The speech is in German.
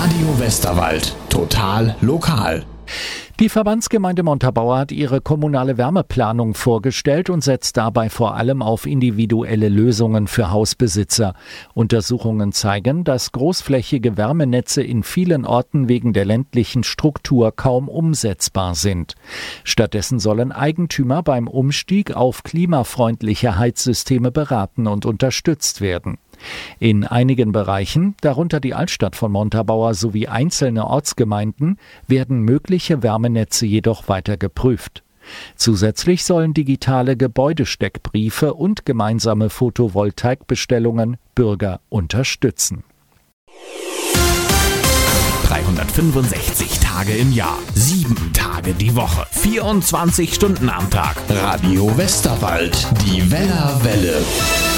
Radio Westerwald. Total lokal. Die Verbandsgemeinde Montabaur hat ihre kommunale Wärmeplanung vorgestellt und setzt dabei vor allem auf individuelle Lösungen für Hausbesitzer. Untersuchungen zeigen, dass großflächige Wärmenetze in vielen Orten wegen der ländlichen Struktur kaum umsetzbar sind. Stattdessen sollen Eigentümer beim Umstieg auf klimafreundliche Heizsysteme beraten und unterstützt werden. In einigen Bereichen, darunter die Altstadt von Montabaur sowie einzelne Ortsgemeinden, werden mögliche Wärmenetze jedoch weiter geprüft. Zusätzlich sollen digitale Gebäudesteckbriefe und gemeinsame Photovoltaikbestellungen Bürger unterstützen. 365 Tage im Jahr, 7 Tage die Woche, 24 Stunden am Tag. Radio Westerwald, die Wellerwelle.